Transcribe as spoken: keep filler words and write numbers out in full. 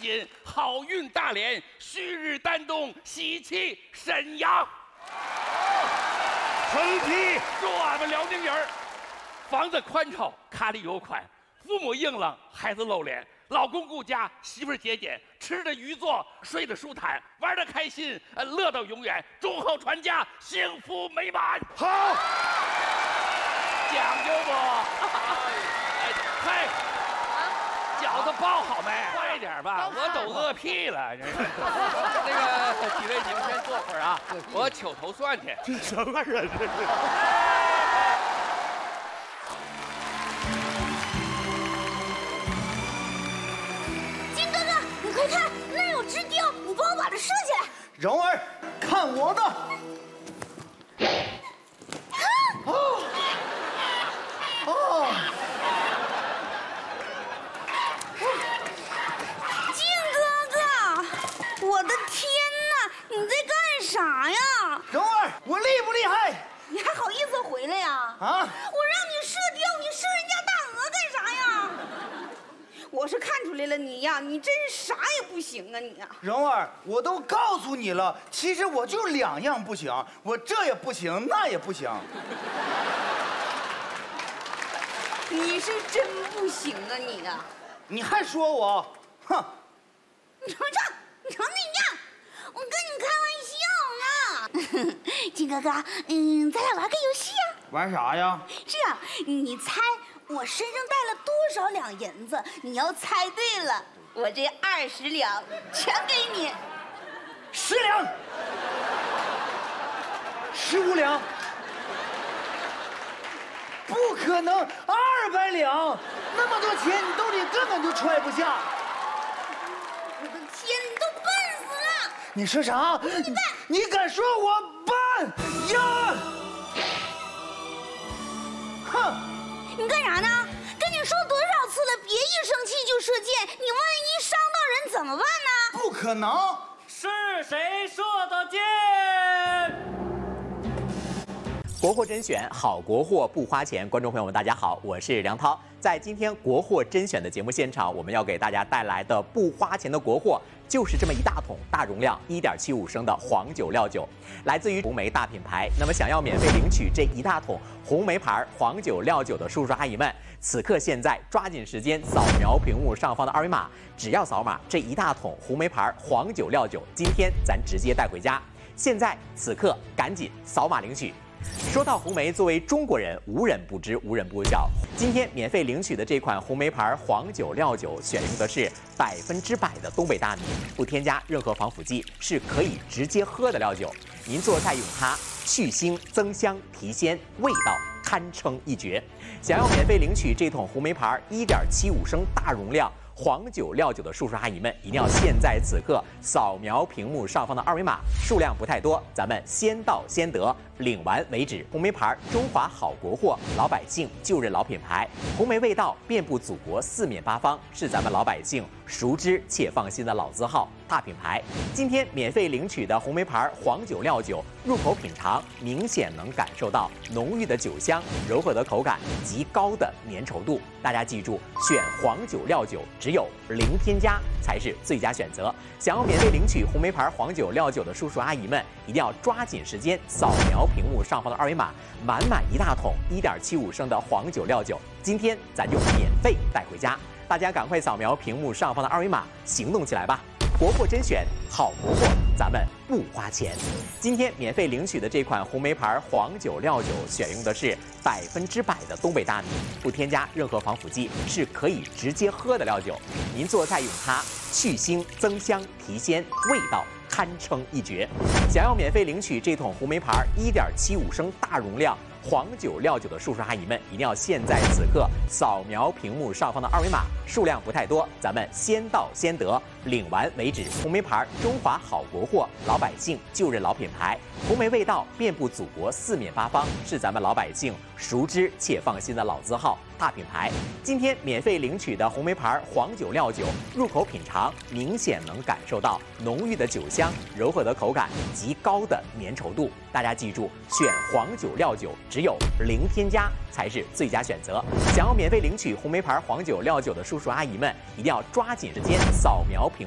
心，好运大连，旭日丹东，喜气沈阳。 横批： 祝俺们辽宁人房子宽敞，卡里有款，父母硬朗，孩子露脸，老公顾家，媳妇节俭，吃的鱼座，睡得舒坦，玩得开心，呃，乐到永远，祝贺传家，幸福美满。 好， 讲究不？嗨，饺子包好没？快点吧，我都饿屁了。这是那个几位，你们先坐会儿啊，我瞅头蒜去。 这什么人？这是。 金哥哥，你快看，那儿有只雕，你帮我把它射起来。 蓉儿，看我的！哦哦。 我的天哪！你在干啥呀？ 蓉儿，我厉不厉害？ 你还好意思回来呀？ 啊！ 我让你射雕，你射人家大鹅干啥呀？我是看出来了，你呀，你真是啥也不行啊，你呀！ 蓉儿，我都告诉你了，其实我就两样不行，我这也不行，那也不行。 你是真不行啊，你呀！ 你还说我？哼！ 你瞅瞅。 成那样，我跟你开玩笑呢。金哥哥，嗯，咱俩玩个游戏啊。 玩啥呀？ 这样，你猜我身上带了多少两银子？你要猜对了，我这二十两全给你。 十两，十五两，不可能，二百两，那么多钱你兜里根本就揣不下。 天，你都笨死了！ 你说啥？ 你笨！ 你敢说我笨呀？哼！ 你干啥呢？跟你说多少次了，别一生气就射箭，你万一伤到人怎么办呢？ 不可能！ 是谁射的箭？ 国货甄选，好国货不花钱。观众朋友们，大家好，我是梁涛。在今天国货甄选的节目现场，我们要给大家带来的不花钱的国货，就是这么一大桶大容量一点七五升的黄酒料酒，来自于红梅大品牌。那么想要免费领取这一大桶红梅牌黄酒料酒的叔叔阿姨们，此刻现在抓紧时间扫描屏幕上方的二维码，只要扫码，这一大桶红梅牌黄酒料酒，今天咱直接带回家。现在此刻赶紧扫码领取。 说到红梅，作为中国人，无人不知，无人不晓。今天免费领取的这款红梅牌黄酒料酒，选用的是百分之百的东北大米，不添加任何防腐剂，是可以直接喝的料酒。您做菜用它，去腥增香提鲜，味道堪称一绝。想要免费领取这桶红梅牌一点七五升大容量 黄酒料酒的叔叔阿姨们，一定要现在此刻扫描屏幕上方的二维码，数量不太多，咱们先到先得，领完为止。红梅牌，中华好国货，老百姓就认老品牌，红梅味道遍布祖国四面八方，是咱们老百姓熟知且放心的老字号大品牌。今天免费领取的红梅牌黄酒料酒，入口品尝明显能感受到浓郁的酒香、柔和的口感、极高的粘稠度。大家记住，选黄酒料酒 只有零添加才是最佳选择。想要免费领取红梅牌黄酒料酒的叔叔阿姨们，一定要抓紧时间扫描屏幕上方的二维码，满满一大桶一点七五升的黄酒料酒，今天咱就免费带回家。大家赶快扫描屏幕上方的二维码，行动起来吧！国货甄选，好国货，咱们不花钱。今天免费领取的这款红梅牌黄酒料酒，选用的是百分之百的东北大米，不添加任何防腐剂，是可以直接喝的料酒。您做菜用它，去腥增香提鲜，味道堪称一绝。想要免费领取这桶红梅牌一点七五升大容量 黄酒料酒的叔叔阿姨们，一定要现在此刻扫描屏幕上方的二维码，数量不太多，咱们先到先得，领完为止。红梅牌，中华好国货，老百姓就认老品牌，红梅味道遍布祖国四面八方，是咱们老百姓熟知且放心的老字号大品牌。今天免费领取的红梅牌黄酒料酒，入口品尝明显能感受到浓郁的酒香、柔和的口感、极高的粘稠度。大家记住，选黄酒料酒 只有零添加才是最佳选择。想要免费领取红梅牌黄酒料酒的叔叔阿姨们，一定要抓紧时间扫描屏